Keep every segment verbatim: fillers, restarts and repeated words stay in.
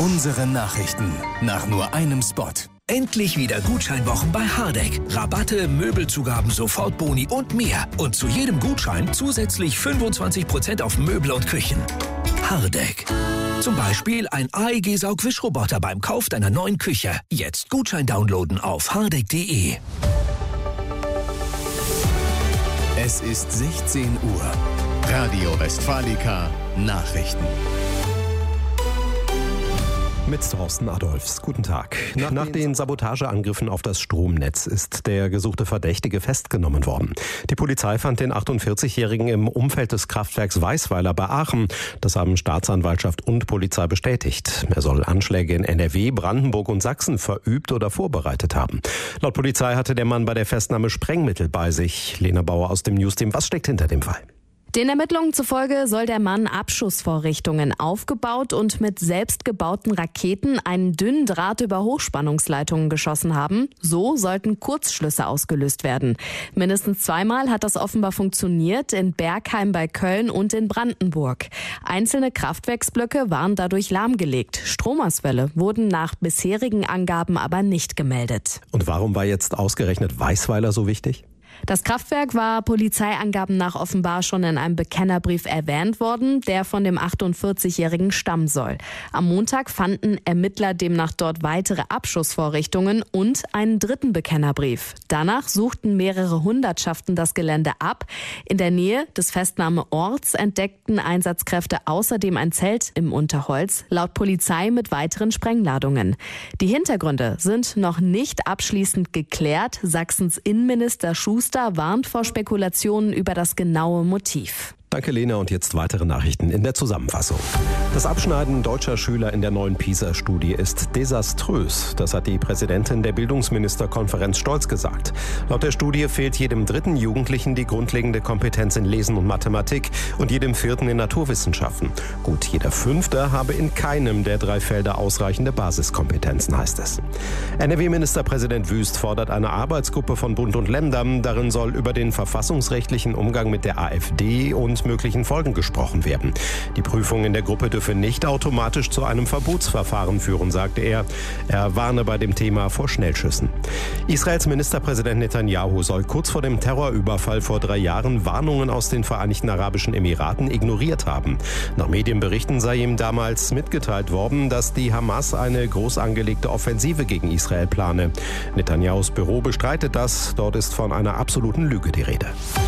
Unsere Nachrichten nach nur einem Spot. Endlich wieder Gutscheinwochen bei Hardegg. Rabatte, Möbelzugaben, Sofortboni und mehr. Und zu jedem Gutschein zusätzlich fünfundzwanzig Prozent auf Möbel und Küchen. Hardegg. Zum Beispiel ein A E G-Saugwischroboter beim Kauf deiner neuen Küche. Jetzt Gutschein downloaden auf hardegg punkt de. Es ist sechzehn Uhr. Radio Westfalica Nachrichten. Mit Thorsten Adolphs. Guten Tag. Nach, Nach den Sabotageangriffen auf das Stromnetz ist der gesuchte Verdächtige festgenommen worden. Die Polizei fand den achtundvierzigjährigen im Umfeld des Kraftwerks Weisweiler bei Aachen. Das haben Staatsanwaltschaft und Polizei bestätigt. Er soll Anschläge in N R W, Brandenburg und Sachsen verübt oder vorbereitet haben. Laut Polizei hatte der Mann bei der Festnahme Sprengmittel bei sich. Lena Bauer aus dem Newsteam. Was steckt hinter dem Fall? Den Ermittlungen zufolge soll der Mann Abschussvorrichtungen aufgebaut und mit selbstgebauten Raketen einen dünnen Draht über Hochspannungsleitungen geschossen haben. So sollten Kurzschlüsse ausgelöst werden. Mindestens zweimal hat das offenbar funktioniert, in Bergheim bei Köln und in Brandenburg. Einzelne Kraftwerksblöcke waren dadurch lahmgelegt. Stromausfälle wurden nach bisherigen Angaben aber nicht gemeldet. Und warum war jetzt ausgerechnet Weisweiler so wichtig? Das Kraftwerk war Polizeiangaben nach offenbar schon in einem Bekennerbrief erwähnt worden, der von dem achtundvierzigjährigen stammen soll. Am Montag fanden Ermittler demnach dort weitere Abschussvorrichtungen und einen dritten Bekennerbrief. Danach suchten mehrere Hundertschaften das Gelände ab. In der Nähe des Festnahmeorts entdeckten Einsatzkräfte außerdem ein Zelt im Unterholz, laut Polizei mit weiteren Sprengladungen. Die Hintergründe sind noch nicht abschließend geklärt. Sachsens Innenminister Schuster warnt vor Spekulationen über das genaue Motiv. Danke, Lena. Und jetzt weitere Nachrichten in der Zusammenfassung. Das Abschneiden deutscher Schüler in der neuen PISA-Studie ist desaströs. Das hat die Präsidentin der Bildungsministerkonferenz Stolz gesagt. Laut der Studie fehlt jedem dritten Jugendlichen die grundlegende Kompetenz in Lesen und Mathematik und jedem vierten in Naturwissenschaften. Gut jeder Fünfte habe in keinem der drei Felder ausreichende Basiskompetenzen, heißt es. N R W-Ministerpräsident Wüst fordert eine Arbeitsgruppe von Bund und Ländern. Darin soll über den verfassungsrechtlichen Umgang mit der AfD und möglichen Folgen gesprochen werden. Die Prüfung in der Gruppe dürfe nicht automatisch zu einem Verbotsverfahren führen, sagte er. Er warne bei dem Thema vor Schnellschüssen. Israels Ministerpräsident Netanyahu soll kurz vor dem Terrorüberfall vor drei Jahren Warnungen aus den Vereinigten Arabischen Emiraten ignoriert haben. Nach Medienberichten sei ihm damals mitgeteilt worden, dass die Hamas eine groß angelegte Offensive gegen Israel plane. Netanyahus Büro bestreitet das. Dort ist von einer absoluten Lüge die Rede.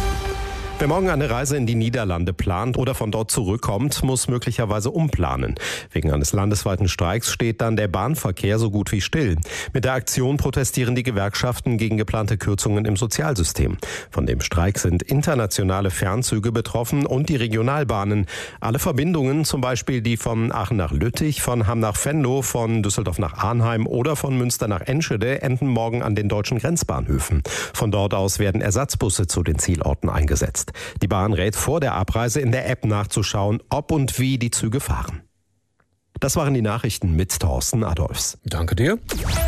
Wer morgen eine Reise in die Niederlande plant oder von dort zurückkommt, muss möglicherweise umplanen. Wegen eines landesweiten Streiks steht dann der Bahnverkehr so gut wie still. Mit der Aktion protestieren die Gewerkschaften gegen geplante Kürzungen im Sozialsystem. Von dem Streik sind internationale Fernzüge betroffen und die Regionalbahnen. Alle Verbindungen, zum Beispiel die von Aachen nach Lüttich, von Hamm nach Venlo, von Düsseldorf nach Arnheim oder von Münster nach Enschede, enden morgen an den deutschen Grenzbahnhöfen. Von dort aus werden Ersatzbusse zu den Zielorten eingesetzt. Die Bahn rät vor der Abreise in der App nachzuschauen, ob und wie die Züge fahren. Das waren die Nachrichten mit Thorsten Adolphs. Danke dir.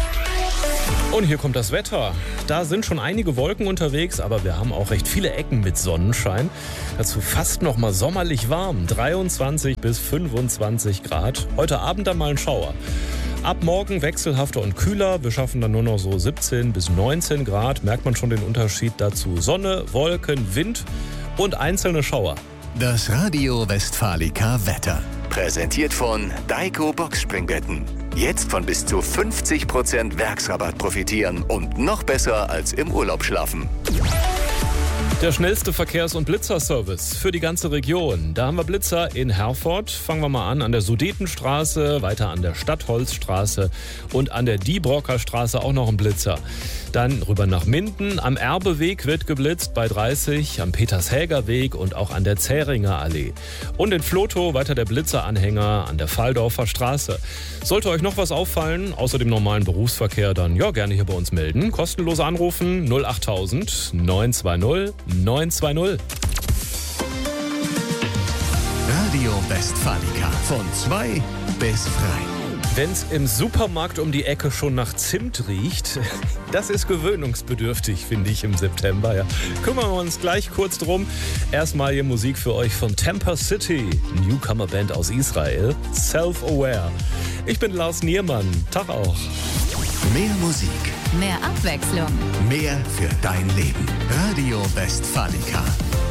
Und hier kommt das Wetter. Da sind schon einige Wolken unterwegs, aber wir haben auch recht viele Ecken mit Sonnenschein. Dazu fast noch mal sommerlich warm, dreiundzwanzig bis fünfundzwanzig Grad. Heute Abend dann mal ein Schauer. Ab morgen wechselhafter und kühler. Wir schaffen dann nur noch so siebzehn bis neunzehn Grad. Merkt man schon den Unterschied dazu. Sonne, Wolken, Wind und einzelne Schauer. Das Radio Westfalica Wetter. Präsentiert von Daiko Boxspringbetten. Jetzt von bis zu fünfzig Prozent Werksrabatt profitieren und noch besser als im Urlaub schlafen. Der schnellste Verkehrs- und Blitzerservice für die ganze Region. Da haben wir Blitzer in Herford. Fangen wir mal an an der Sudetenstraße, weiter an der Stadtholzstraße und an der Diebrocker Straße auch noch ein Blitzer. Dann rüber nach Minden. Am Erbeweg wird geblitzt bei dreißig, am Petershäger-Weg und auch an der Zähringer Allee. Und in Flotow weiter der Blitzeranhänger an der Fahldorfer Straße. Sollte euch noch was auffallen, außer dem normalen Berufsverkehr, dann ja gerne hier bei uns melden. Kostenlos anrufen null achttausend neun zwei null neun zwei null. Radio Westfalica. Von zwei bis frei. Wenn's im Supermarkt um die Ecke schon nach Zimt riecht, das ist gewöhnungsbedürftig, finde ich, im September. Ja. Kümmern wir uns gleich kurz drum. Erstmal hier Musik für euch von Tampa City, Newcomer-Band aus Israel, Self-Aware. Ich bin Lars Niermann. Tag auch. Mehr Musik, mehr Abwechslung, mehr für dein Leben. Radio Westfalica.